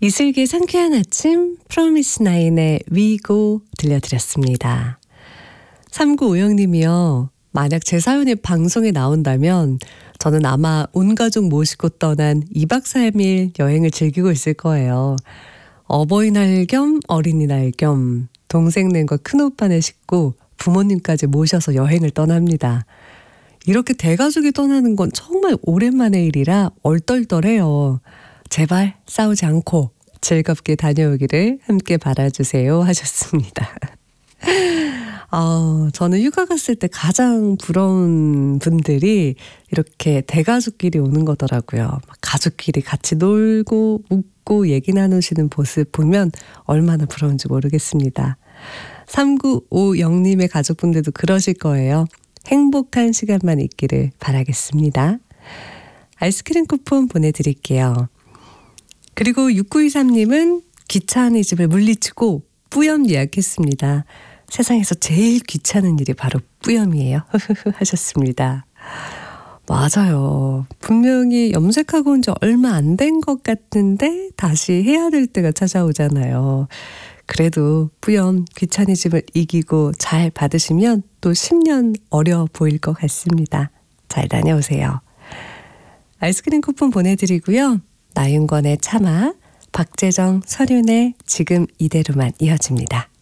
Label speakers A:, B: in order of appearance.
A: 이슬기의 상쾌한 아침 프로미스나인의 위고 들려드렸습니다. 3950님이요. 만약 제 사연이 방송에 나온다면 저는 아마 온 가족 모시고 떠난 2박 3일 여행을 즐기고 있을 거예요. 어버이날 겸 어린이날 겸 동생네과 큰오빠네 싣고 부모님까지 모셔서 여행을 떠납니다. 이렇게 대가족이 떠나는 건 정말 오랜만의 일이라 얼떨떨해요. 제발 싸우지 않고 즐겁게 다녀오기를 함께 바라주세요 하셨습니다. 저는 휴가 갔을 때 가장 부러운 분들이 이렇게 대가족끼리 오는 거더라고요. 가족끼리 같이 놀고 웃고 얘기 나누시는 모습 보면 얼마나 부러운지 모르겠습니다. 3950님의 가족분들도 그러실 거예요. 행복한 시간만 있기를 바라겠습니다. 아이스크림 쿠폰 보내드릴게요. 그리고 6923님은 귀찮은 집을 물리치고 뿌염 예약했습니다. 세상에서 제일 귀찮은 일이 바로 뿌염이에요. 하셨습니다. 맞아요. 분명히 염색하고 온 지 얼마 안 된 것 같은데 다시 해야 될 때가 찾아오잖아요. 그래도 뿌염 귀차니즘을 이기고 잘 받으시면 또 10년 어려 보일 것 같습니다. 잘 다녀오세요. 아이스크림 쿠폰 보내드리고요. 나윤권의 참아, 박재정, 설윤의 지금 이대로만 이어집니다.